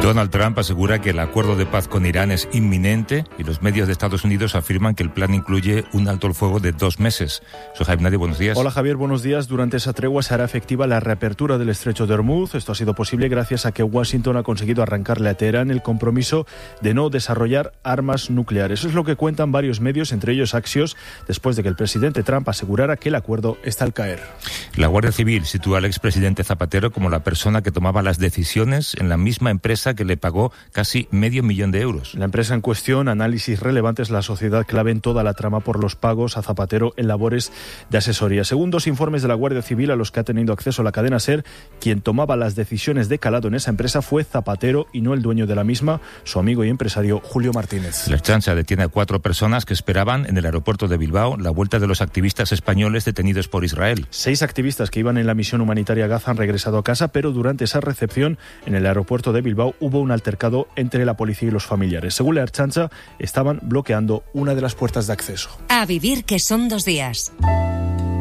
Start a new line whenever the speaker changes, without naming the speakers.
Donald Trump asegura que el acuerdo de paz con Irán es inminente y los medios de Estados Unidos afirman que el plan incluye un alto el fuego de 2 meses. Soy Javier Nadie, buenos días.
Hola Javier, buenos días. Durante esa tregua se hará efectiva la reapertura del estrecho de Hormuz. Esto ha sido posible gracias a que Washington ha conseguido arrancarle a Teherán el compromiso de no desarrollar armas nucleares. Eso es lo que cuentan varios medios, entre ellos Axios, después de que el presidente Trump asegurara que el acuerdo está al caer.
La Guardia Civil sitúa al expresidente Zapatero como la persona que tomaba las decisiones en la misma empresa que le pagó casi €500.000.
La empresa en cuestión, Análisis Relevantes, la sociedad clave en toda la trama por los pagos a Zapatero en labores de asesoría. Según 2 informes de la Guardia Civil a los que ha tenido acceso la cadena SER, quien tomaba las decisiones de calado en esa empresa fue Zapatero y no el dueño de la misma, su amigo y empresario Julio Martínez.
La Ertzaintza detiene a 4 personas que esperaban en el aeropuerto de Bilbao la vuelta de los activistas españoles detenidos por Israel.
6 activistas que iban en la misión humanitaria a Gaza han regresado a casa, pero durante esa recepción en el aeropuerto de Bilbao hubo un altercado entre la policía y los familiares. Según la Ertzaintza, estaban bloqueando una de las puertas de acceso.
A vivir que son 2 días.